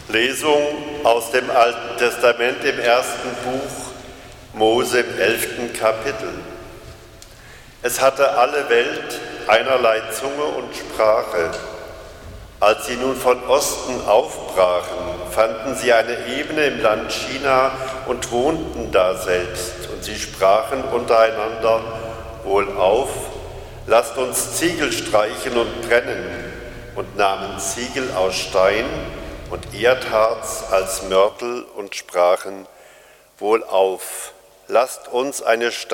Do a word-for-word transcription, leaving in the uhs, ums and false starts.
Lesung aus dem Alten Testament im ersten Buch Mose im elften Kapitel. Es hatte alle Welt einerlei Zunge und Sprache. Als sie nun von Osten aufbrachen, fanden sie eine Ebene im Land China und wohnten da selbst. Und sie sprachen untereinander: Wohlauf, lasst uns Ziegel streichen und brennen, und nahmen Ziegel aus Stein und Erdharz als Mörtel und sprachen: Wohlauf, lasst uns eine Stadt